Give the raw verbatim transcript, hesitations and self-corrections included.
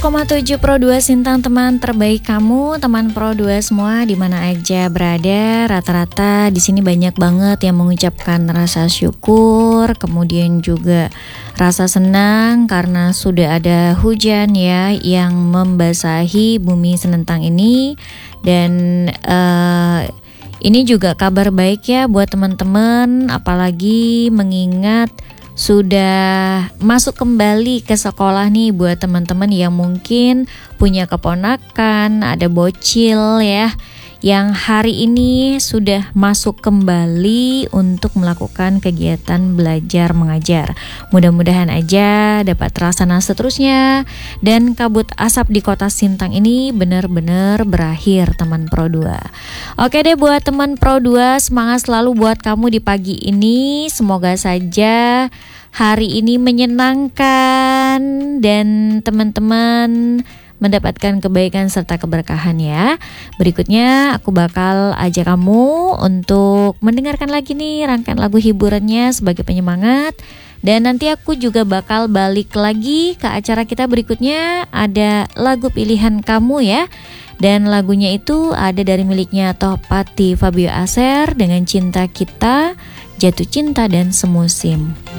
koma tujuh Pro dua Sintang, teman terbaik kamu, teman Pro dua semua di mana aja berada. Rata-rata di sini banyak banget yang mengucapkan rasa syukur, kemudian juga rasa senang karena sudah ada hujan ya yang membasahi bumi Senentang ini. Dan uh, ini juga kabar baik ya buat teman-teman, apalagi mengingat sudah masuk kembali ke sekolah nih buat teman-teman yang mungkin punya keponakan, ada bocil ya, yang hari ini sudah masuk kembali untuk melakukan kegiatan belajar mengajar. Mudah-mudahan aja dapat terlaksana seterusnya dan kabut asap di kota Sintang ini benar-benar berakhir, teman Pro dua. Oke deh buat teman Pro dua, semangat selalu buat kamu di pagi ini. Semoga saja hari ini menyenangkan dan teman-teman mendapatkan kebaikan serta keberkahan ya. Berikutnya aku bakal ajak kamu untuk mendengarkan lagi nih rangkaian lagu hiburannya sebagai penyemangat. Dan nanti aku juga bakal balik lagi ke acara kita berikutnya, ada lagu pilihan kamu ya. Dan lagunya itu ada dari miliknya Tohpati Fabio Aser dengan Cinta Kita, Jatuh Cinta dan Semusim.